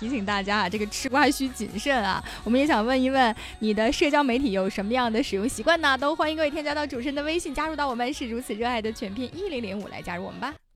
提醒大家啊，这个吃瓜需谨慎啊。我们也想问一问你的社交媒体有什么样的使用习惯呢？都欢迎各位添加到主持人的微信，加入到我们是如此热爱的全拼1005来加入我们吧。